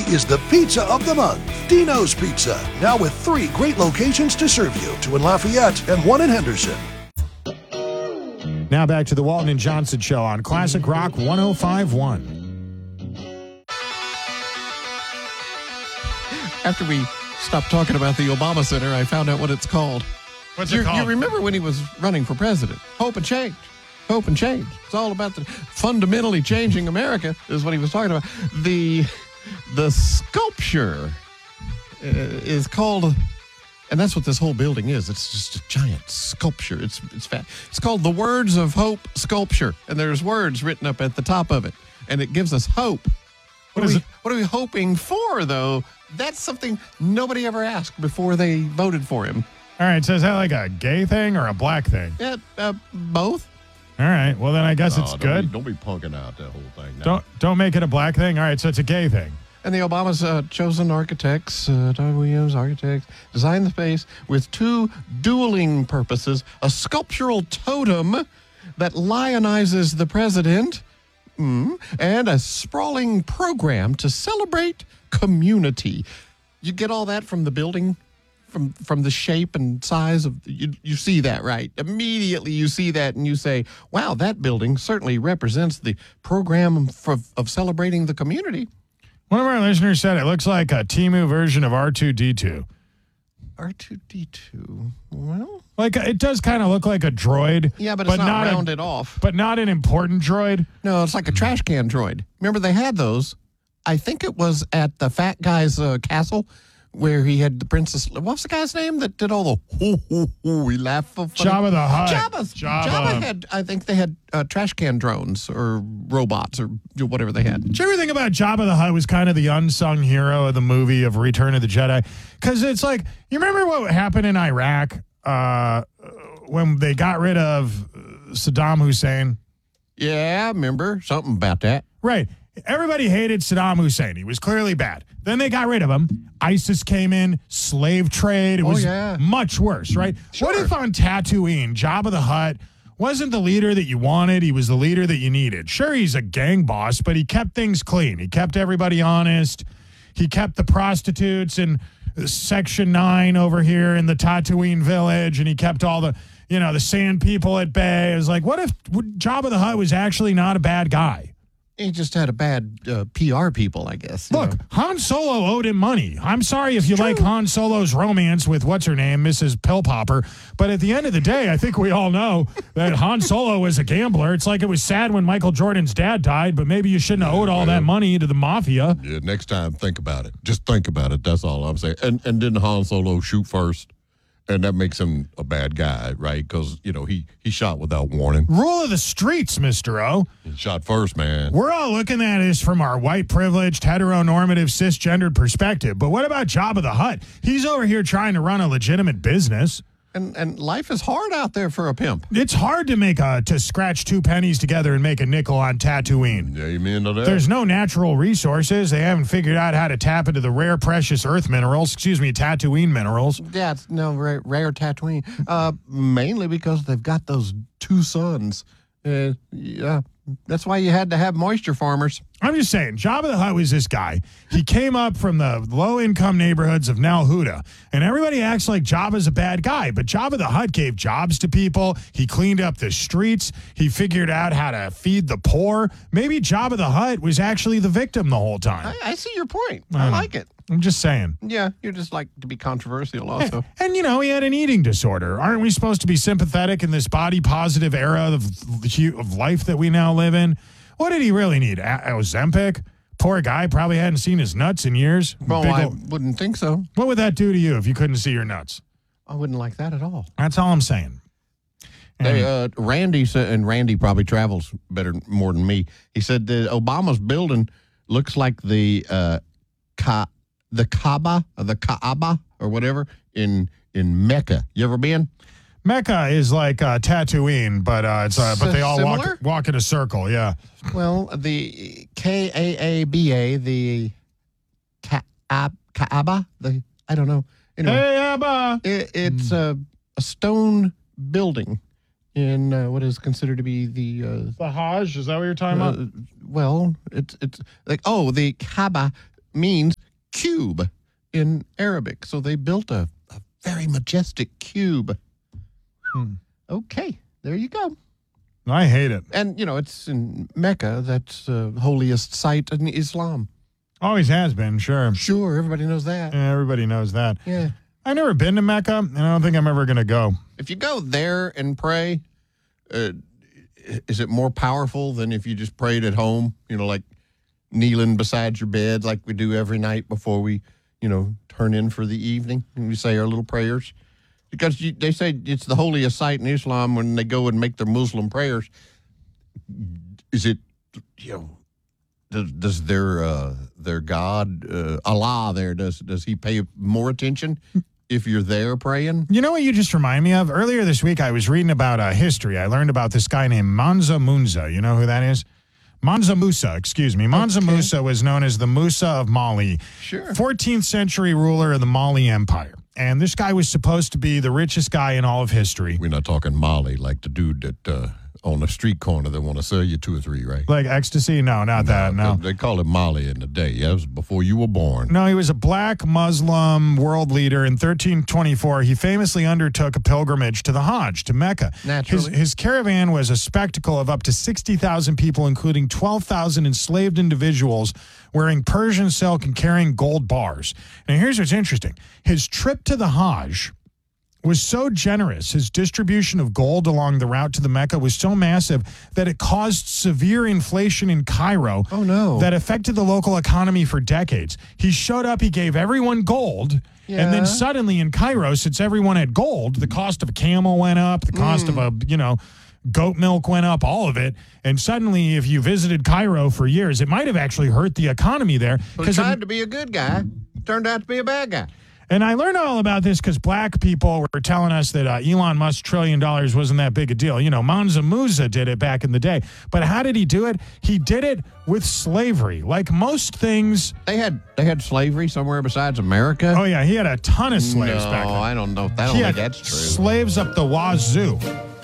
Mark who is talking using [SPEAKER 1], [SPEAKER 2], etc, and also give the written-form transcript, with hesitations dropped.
[SPEAKER 1] is the pizza of the month. Dino's Pizza, now with 3 great locations to serve you, 2 in Lafayette and 1 in Henderson.
[SPEAKER 2] Now back to the Walton and Johnson Show on Classic Rock 105.1.
[SPEAKER 3] After we stopped talking about the Obama Center, I found out what it's called.
[SPEAKER 2] What's it called?
[SPEAKER 3] You remember when he was running for president? Hope and change. Hope and change. It's all about the fundamentally changing America is what he was talking about. The sculpture is called, and that's what this whole building is. It's just a giant sculpture. It's fat. It's called the Words of Hope Sculpture, and there's words written up at the top of it, and it gives us hope. What are we hoping for, though? That's something nobody ever asked before they voted for him.
[SPEAKER 2] All right, so is that like a gay thing or a black thing?
[SPEAKER 3] Yeah, both.
[SPEAKER 2] All right, well then I guess it's good.
[SPEAKER 4] Don't be punking out that whole thing. Now.
[SPEAKER 2] Don't make it a black thing. All right, so it's a gay thing.
[SPEAKER 3] And the Obama's chosen architects, Don Williams architects, designed the space with 2 dueling purposes: a sculptural totem that lionizes the president, and a sprawling program to celebrate community. You get all that from the building, from the shape and size of you see that, right? Immediately you see that and you say, wow, that building certainly represents the program of celebrating the community.
[SPEAKER 2] One of our listeners said it looks like a Temu version of R2-D2.
[SPEAKER 3] R2-D2. Well,
[SPEAKER 2] like it does kind of look like a droid.
[SPEAKER 3] Yeah, but it's not rounded off.
[SPEAKER 2] But not an important droid.
[SPEAKER 3] No, it's like a trash can droid. Remember they had those. I think it was at the fat guy's castle where he had the princess. What's the guy's name that did all the we laugh for funny?
[SPEAKER 2] Jabba the Hutt.
[SPEAKER 3] Jabba had, I think they had trash can drones or robots or whatever they had.
[SPEAKER 2] Did you ever think about Jabba the Hutt was kind of the unsung hero of the movie of Return of the Jedi? Because it's like, you remember what happened in Iraq when they got rid of Saddam Hussein?
[SPEAKER 3] Yeah, I remember something about that.
[SPEAKER 2] Right. Everybody hated Saddam Hussein. He was clearly bad. Then they got rid of him. ISIS came in, slave trade. It was much worse, right?
[SPEAKER 3] Sure.
[SPEAKER 2] What if on Tatooine, Jabba the Hutt wasn't the leader that you wanted? He was the leader that you needed. Sure, he's a gang boss, but he kept things clean. He kept everybody honest. He kept the prostitutes in Section 9 over here in the Tatooine village, and he kept all the, the sand people at bay. It was like, what if Jabba the Hutt was actually not a bad guy?
[SPEAKER 3] He just had a bad PR people, I guess.
[SPEAKER 2] Look, Han Solo owed him money. I'm sorry if you like Han Solo's romance with what's-her-name, Mrs. Pillpopper, but at the end of the day, I think we all know that Han Solo was a gambler. It's like it was sad when Michael Jordan's dad died, but maybe you shouldn't have owed all that money to the mafia.
[SPEAKER 4] Yeah, next time, think about it. Just think about it. That's all I'm saying. And didn't Han Solo shoot first? And that makes him a bad guy, right? Because, he shot without warning.
[SPEAKER 2] Rule of the streets, Mr. O.
[SPEAKER 4] He shot first, man.
[SPEAKER 2] We're all looking at this from our white privileged, heteronormative, cisgendered perspective. But what about Jabba the Hutt? He's over here trying to run a legitimate business.
[SPEAKER 3] And life is hard out there for a pimp.
[SPEAKER 2] It's hard to scratch 2 pennies together and make a nickel on Tatooine.
[SPEAKER 4] Amen to that.
[SPEAKER 2] There's no natural resources. They haven't figured out how to tap into the rare, precious earth minerals. Tatooine minerals.
[SPEAKER 3] Yeah, it's rare Tatooine. Mainly because they've got those 2 sons. Yeah, that's why you had to have moisture farmers.
[SPEAKER 2] I'm just saying, Jabba the Hutt was this guy. He came up from the low-income neighborhoods of Nal Huda, and everybody acts like Jabba's a bad guy, but Jabba the Hutt gave jobs to people. He cleaned up the streets. He figured out how to feed the poor. Maybe Jabba the Hutt was actually the victim the whole time.
[SPEAKER 3] I see your point. I like it.
[SPEAKER 2] I'm just saying.
[SPEAKER 3] Yeah, you just like to be controversial also.
[SPEAKER 2] And, he had an eating disorder. Aren't we supposed to be sympathetic in this body-positive era of life that we now live in? What did he really need? Ozempic? Poor guy probably hadn't seen his nuts in years.
[SPEAKER 3] Well, I wouldn't think so.
[SPEAKER 2] What would that do to you if you couldn't see your nuts?
[SPEAKER 3] I wouldn't like that at all.
[SPEAKER 2] That's all I'm saying.
[SPEAKER 3] Randy said, and Randy probably travels more than me. He said that Obama's building looks like the Kaaba or whatever in Mecca. You ever been?
[SPEAKER 2] Mecca is like Tatooine, but but they all walk in a circle. Yeah.
[SPEAKER 3] Well, the Kaaba, the Kaaba, I don't know. Anyway, it's a stone building in what is considered to be the
[SPEAKER 2] Hajj. Is that what you're talking about?
[SPEAKER 3] Well, it's like the Kaaba means cube in Arabic. So they built a very majestic cube. Okay, there you go.
[SPEAKER 2] I hate it.
[SPEAKER 3] And, it's in Mecca. That's the holiest site in Islam.
[SPEAKER 2] Always has been, sure.
[SPEAKER 3] Sure, everybody knows that.
[SPEAKER 2] Yeah, everybody knows that.
[SPEAKER 3] Yeah.
[SPEAKER 2] I've never been to Mecca, and I don't think I'm ever going to go.
[SPEAKER 3] If you go there and pray, is it more powerful than if you just prayed at home? Like kneeling beside your bed like we do every night before we, turn in for the evening and we say our little prayers? Because they say it's the holiest site in Islam when they go and make their Muslim prayers. Is it, does their God, Allah there, does he pay more attention if you're there praying?
[SPEAKER 2] You know what you just remind me of? Earlier this week, I was reading about history. I learned about this guy named Mansa Musa. You know who that is? Mansa Musa, excuse me. Mansa Musa was known as the Musa of Mali.
[SPEAKER 3] Sure.
[SPEAKER 2] 14th century ruler of the Mali Empire. And this guy was supposed to be the richest guy in all of history.
[SPEAKER 4] We're not talking Molly, like the dude that on the street corner that want to sell you 2 or 3, right?
[SPEAKER 2] Like ecstasy? No, not that, no.
[SPEAKER 4] They call it Molly in the day. Yeah, it was before you were born.
[SPEAKER 2] No, he was a black Muslim world leader. In 1324, he famously undertook a pilgrimage to the Hajj, to Mecca.
[SPEAKER 3] Naturally.
[SPEAKER 2] His caravan was a spectacle of up to 60,000 people, including 12,000 enslaved individuals wearing Persian silk and carrying gold bars. Now, here's what's interesting. His trip to the Hajj was so generous, his distribution of gold along the route to the Mecca was so massive that it caused severe inflation in Cairo.
[SPEAKER 3] Oh, no.
[SPEAKER 2] That affected the local economy for decades. He showed up, he gave everyone gold, and then suddenly in Cairo, since everyone had gold, the cost of a camel went up, the cost of goat milk went up, all of it. And suddenly, if you visited Cairo for years, it might have actually hurt the economy there.
[SPEAKER 3] He tried to be a good guy, turned out to be a bad guy.
[SPEAKER 2] And I learned all about this because black people were telling us that Elon Musk's $1 trillion wasn't that big a deal. Mansa Musa did it back in the day. But how did he do it? He did it with slavery. Like most things.
[SPEAKER 3] They had slavery somewhere besides America?
[SPEAKER 2] Oh, yeah. He had a ton of slaves back then.
[SPEAKER 3] I don't know. I don't think that's true.
[SPEAKER 2] Slaves up the wazoo.